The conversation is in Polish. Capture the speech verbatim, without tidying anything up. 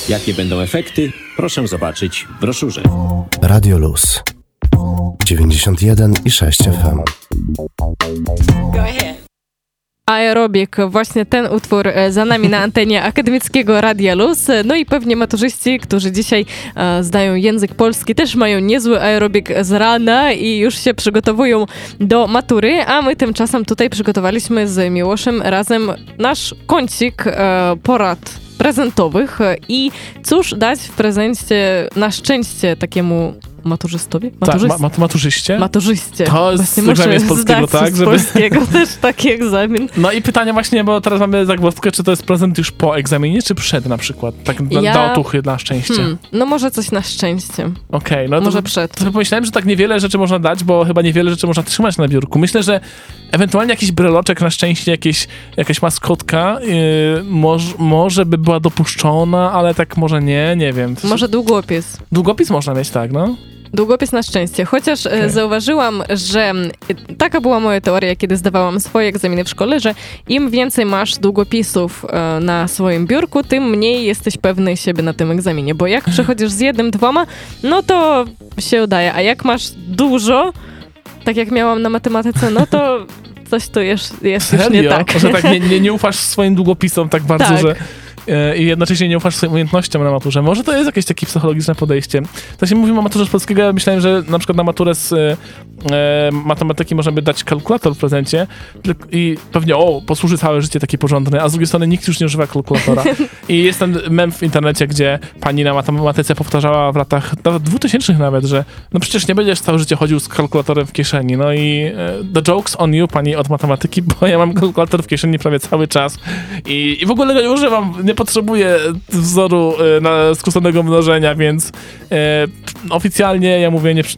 Jakie będą efekty? Proszę zobaczyć w broszurze. Radio Luz dziewięćdziesiąt jeden i sześć F M. Go ahead. Aerobik, właśnie ten utwór za nami na antenie Akademickiego Radia Luz. No i pewnie maturzyści, którzy dzisiaj e, zdają język polski, też mają niezły aerobik z rana i już się przygotowują do matury, a my tymczasem tutaj przygotowaliśmy z Miłoszem razem nasz kącik e, porad prezentowych i cóż dać w prezencie na szczęście takiemu maturzystowi? Maturzyst... Tak, ma- maturzyście. Maturzyście. To jest egzamin z polskiego, tak? Z Żeby... polskiego też taki egzamin. No i pytanie właśnie, bo teraz mamy zagwozdkę, czy to jest prezent już po egzaminie, czy przed na przykład? Tak dla, Ja... dla otuchy, na szczęście. Hmm, no może coś na szczęście. Okej, okay, no może to, przed. To pomyślałem, że tak niewiele rzeczy można dać, bo chyba niewiele rzeczy można trzymać na biurku. Myślę, że ewentualnie jakiś breloczek na szczęście, jakieś, jakaś maskotka yy, moż, może by była dopuszczona, ale tak może nie, nie wiem. Może długopis. Długopis można mieć, tak, no. Długopis na szczęście, chociaż okay. zauważyłam, że taka była moja teoria, kiedy zdawałam swoje egzaminy w szkole, że im więcej masz długopisów na swoim biurku, tym mniej jesteś pewny siebie na tym egzaminie, bo jak przechodzisz z jednym, dwoma, no to się udaje, a jak masz dużo, tak jak miałam na matematyce, no to coś tu jest, jest już nie tak. Że tak nie, nie, nie ufasz swoim długopisom tak bardzo, tak. że i jednocześnie nie ufasz swoim umiejętnościom na maturze. Może to jest jakieś takie psychologiczne podejście. To się mówimy o maturze z polskiego, ja myślałem, że na przykład na maturę z e, matematyki możemy dać kalkulator w prezencie i pewnie, o, posłuży całe życie taki porządny, a z drugiej strony nikt już nie używa kalkulatora. I jest ten mem w internecie, gdzie pani na matematyce powtarzała w latach dwutysięcznych nawet, że no przecież nie będziesz całe życie chodził z kalkulatorem w kieszeni. No i e, the joke's on you, pani od matematyki, bo ja mam kalkulator w kieszeni prawie cały czas i, i w ogóle go nie używam, nie potrzebuję wzoru e, na skróconego mnożenia, więc e, oficjalnie ja mówię, nie,